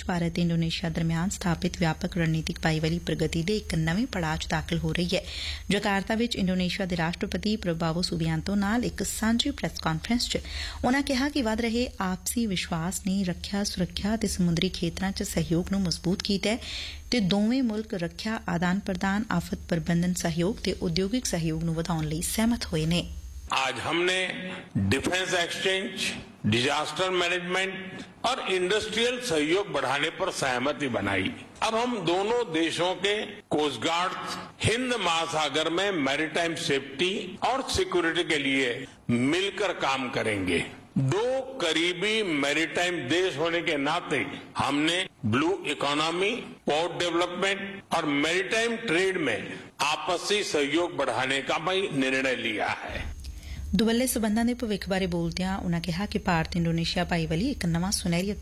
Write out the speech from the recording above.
ਵਿੱਚ ਭਾਰਤ ਤੇ ਇੰਡੋਨੇਸ਼ੀਆ ਦਰਮਿਆਨ ਸਥਾਪਿਤ ਵਿਆਪਕ ਰਣਨੀਤਿਕ ਭਾਈਵਾਲੀ ਪ੍ਰਗਤੀ ਦੇ ਇੱਕ ਨਵੇਂ ਪੜਾਅ 'ਚ ਦਾਖਲ ਹੋ ਰਹੀ ਹੈ। ਜਕਾਰਤਾ ਵਿੱਚ ਇੰਡੋਨੇਸ਼ੀਆ ਦੇ ਰਾਸ਼ਟਰਪਤੀ ਪ੍ਰਬਾਵੋ ਸੁਬਿਆਂਤੋ ਨਾਲ ਇੱਕ ਸਾਂਝੀ ਪ੍ਰੈਸ ਕਾਨਫਰੰਸ 'ਚ ਉਨੂਾਂ ਕਿਹਾ ਕਿ ਵਧ ਰਹੇ ਆਪਸੀ ਵਿਸ਼ਵਾਸ ਨੇ ਰੱਖਿਆ, ਸੁਰੱਖਿਆ ਤੇ ਸਮੁੰਦਰੀ ਖੇਤਰਾਂ 'ਚ ਸਹਿਯੋਗ ਨੂੰ ਮਜ਼ਬੂਤ ਕੀਤਾ ਤੇ ਦੋਵੇਂ ਮੁਲਕ ਰੱਖਿਆ ਆਦਾਨ ਪ੍ਰਦਾਨ, ਆਫਤ ਪ੍ਰਬੰਧਨ ਸਹਿਯੋਗ ਤੇ ਉਦਯੋਗਿਕ ਸਹਿਯੋਗ ਨੂੰ ਵਧਾਉਣ ਲਈ ਸਹਿਮਤ ਹੋਏ ਨੇ। आज हमने डिफेंस एक्सचेंज, डिजास्टर मैनेजमेंट और इंडस्ट्रियल सहयोग बढ़ाने पर सहमति बनाई। अब हम दोनों देशों के कोस्ट गार्ड हिंद महासागर में मैरीटाइम सेफ्टी और सिक्योरिटी के लिए मिलकर काम करेंगे। दो करीबी मैरीटाइम देश होने के नाते हमने ब्लू इकोनॉमी, पोर्ट डेवलपमेंट और मैरीटाइम ट्रेड में आपसी सहयोग बढ़ाने का भी निर्णय लिया है। ਦੁਵੱਲੇ ਸਬੰਧਾਂ ਦੇ ਭਵਿੱਖ ਬਾਰੇ ਬੋਲਦਿਆਂ ਉਨੂਾਂ ਕਿਹਾ ਕਿ ਭਾਰਤ ਇੰਡੋਨੇਸ਼ੀਆ ਭਾਈਵਾਲੀ ਇੱਕ ਨਵਾਂ ਸੁਨਹਿਰੀ